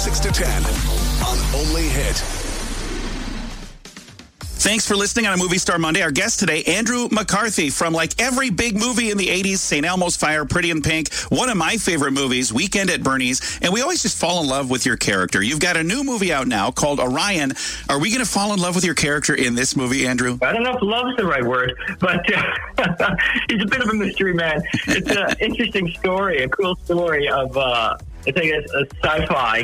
6 to 10 on Only Hit. Thanks for listening on a Movie Star Monday. Our guest today, Andrew McCarthy, from like every big movie in the 80s, St. Elmo's Fire, Pretty in Pink, one of my favorite movies, Weekend at Bernie's, and we always just fall in love with your character. You've got a new movie out now called Orion. Are we going to fall in love with your character in this movie, Andrew? I don't know if love's the right word, but he's a bit of a mystery man. It's an interesting story, a cool story of... I think it's a sci-fi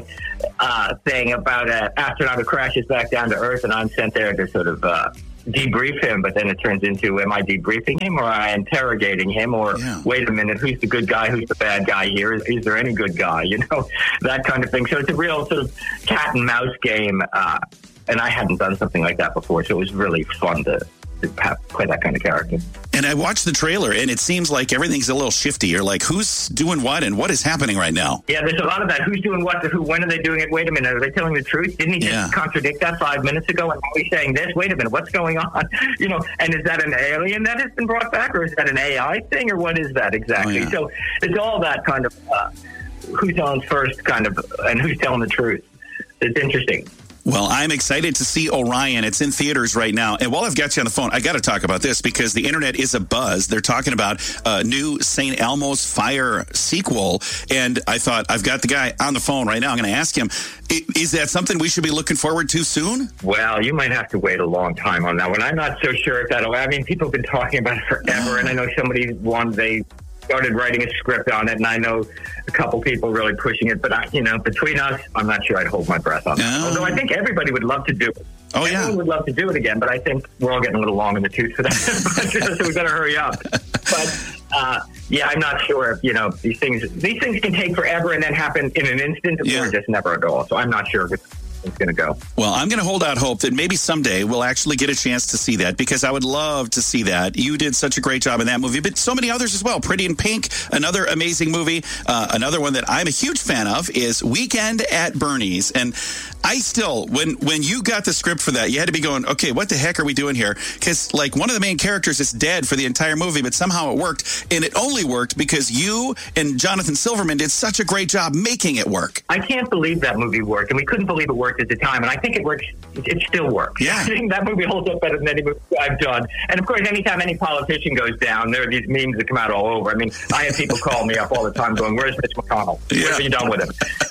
thing about an astronaut who crashes back down to Earth, and I'm sent there to sort of debrief him, but then it turns into, am I debriefing him, or am I interrogating him, or wait a minute, who's the good guy, who's the bad guy here? Is there any good guy? You know, that kind of thing. So it's a real sort of cat and mouse game, and I hadn't done something like that before, so it was really fun to play that kind of character. And I watched the trailer, and it seems like everything's a little shifty. You're like, who's doing what, and what is happening right now? Yeah, there's a lot of that. Who's doing what to who? When are they doing it? Wait a minute. Are they telling the truth? Didn't he just contradict that 5 minutes ago? And now he's saying this? Wait a minute. What's going on? You know, and is that an alien that has been brought back, or is that an AI thing, or what is that exactly? Oh, yeah. So it's all that kind of who's on first kind of, and who's telling the truth. It's interesting. Well, I'm excited to see Orion. It's in theaters right now. And while I've got you on the phone, I got to talk about this because the internet is abuzz. They're talking about a new St. Elmo's Fire sequel. And I thought, I've got the guy on the phone right now. I'm going to ask him, is that something we should be looking forward to soon? Well, you might have to wait a long time on that one. I'm not so sure if that'll... I mean, people have been talking about it forever. And I know they started writing a script on it, and I know a couple people really pushing it, but between us, I'm not sure I'd hold my breath on that. Although I think everybody would love to do it. Oh, Everyone would love to do it again, but I think we're all getting a little long in the tooth for that, so we better hurry up. But I'm not sure if, these things can take forever and then happen in an instant, or just never at all. So I'm not sure it's going to go. Well, I'm going to hold out hope that maybe someday we'll actually get a chance to see that, because I would love to see that. You did such a great job in that movie, but so many others as well. Pretty in Pink, another amazing movie. Another one that I'm a huge fan of is Weekend at Bernie's. And I still, when you got the script for that, you had to be going, okay, what the heck are we doing here? Because like one of the main characters is dead for the entire movie, but somehow it worked. And it only worked because you and Jonathan Silverman did such a great job making it work. I can't believe that movie worked, and we couldn't believe it worked at the time, and I think it works. It still works. Yeah. I think that movie holds up better than any movie I've done. And of course, anytime any politician goes down, there are these memes that come out all over. I mean, I have people call me up all the time going, "Where's Mitch McConnell? What have you done with him?"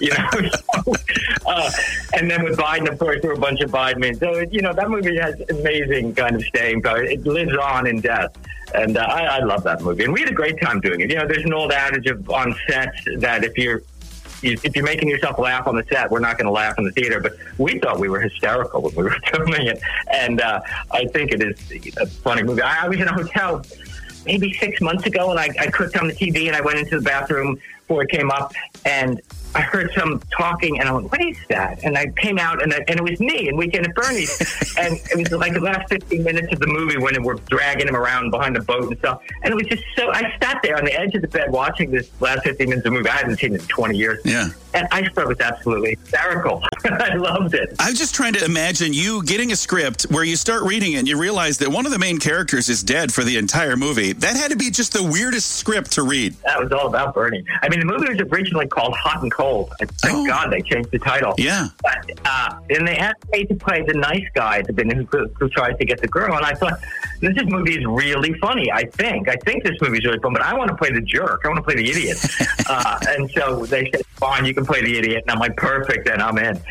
And then with Biden, of course, there were a bunch of Biden memes. So that movie has amazing kind of staying power. It lives on in death. And I love that movie. And we had a great time doing it. There's an old adage on sets that if you're making yourself laugh on the set, we're not going to laugh in the theater. But we thought we were hysterical when we were filming it. And I think it is a funny movie. I was in a hotel maybe 6 months ago, and I clicked on the TV, and I went into the bathroom before it came up, and I heard some talking, and I went, what is that? And I came out, and it was me in Weekend at Bernie's. And it was like the last 15 minutes of the movie when we're dragging him around behind the boat and stuff. And it was just so... I sat there on the edge of the bed watching this last 15 minutes of the movie. I hadn't seen it in 20 years. Yeah. And I thought it was absolutely hysterical. I loved it. I'm just trying to imagine you getting a script where you start reading it and you realize that one of the main characters is dead for the entire movie. That had to be just the weirdest script to read. That was all about Bernie. I mean, the movie was originally called Hot and Cold. Thank God they changed the title. Yeah. But, and they asked me to play the nice guy who tries to get the girl. And I thought, this movie is really funny, I think. I think this movie is really fun, but I want to play the jerk. I want to play the idiot. And so they said, fine, you can play the idiot. And I'm like, perfect, and I'm in.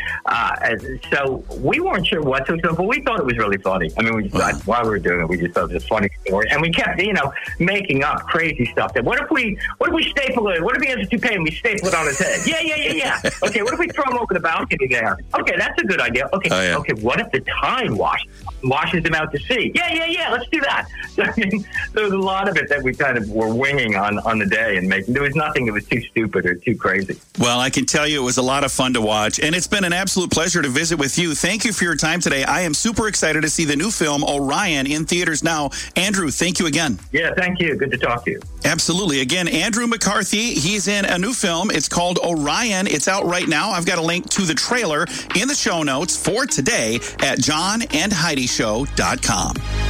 So we weren't sure what to do, but we thought it was really funny. I mean, while we were doing it, we just thought it was a funny story. And we kept, making up crazy stuff. That what if we staple it? What if he has a toupee and we staple it on his head? Yeah. Okay, what if we throw him over the balcony there? Okay, that's a good idea. Okay, Okay, what if the tide washes him out to sea? Yeah, let's do that. So, I mean, there was a lot of it that we kind of were winging on the day and making. There was nothing that was too stupid or too crazy. Well, I can tell you it was a lot of fun to watch, and it's been an absolute pleasure to visit with you. Thank you for your time today. I am super excited to see the new film, Orion, in theaters now. Andrew, thank you again. Yeah, thank you. Good to talk to you. Absolutely. Again, Andrew McCarthy, he's in a new film. It's called Orion. It's out right now. I've got a link to the trailer in the show notes for today at johnandheidishow.com.